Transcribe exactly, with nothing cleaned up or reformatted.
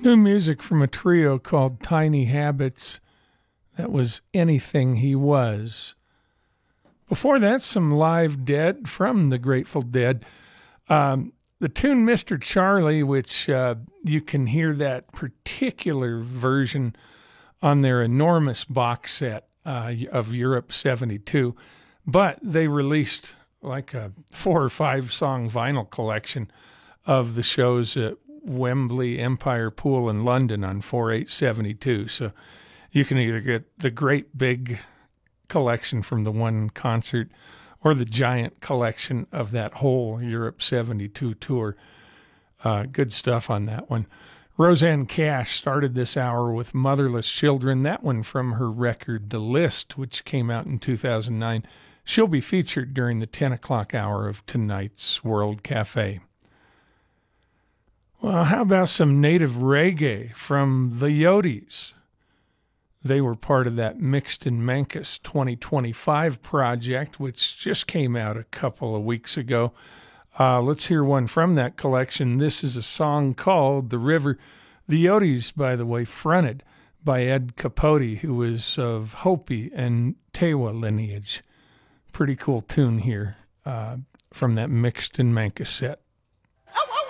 New music from a trio called Tiny Habits. That was Anything He Was. Before that, some live Dead from the Grateful Dead. Um, the tune Mister Charlie, which uh, you can hear that particular version on their enormous box set uh, of Europe seventy-two. But they released like a four or five song vinyl collection of the shows at Wembley Empire Pool in London on four eight seventy-two. So you can either get the great big collection from the one concert or the giant collection of that whole Europe seventy-two tour. Uh, good stuff on that one. Roseanne Cash started this hour with Motherless Children, that one from her record The List, which came out in two thousand nine. She'll be featured during the ten o'clock hour of tonight's World Cafe. Well, how about some native reggae from the Yodis? They were part of that Mixed in Memphis twenty twenty-five project, which just came out a couple of weeks ago. Uh, let's hear one from that collection. This is a song called The River. The Yodis, by the way, fronted by Ed Capote, who was of Hopi and Tewa lineage. Pretty cool tune here uh, from that Mixed in Memphis set.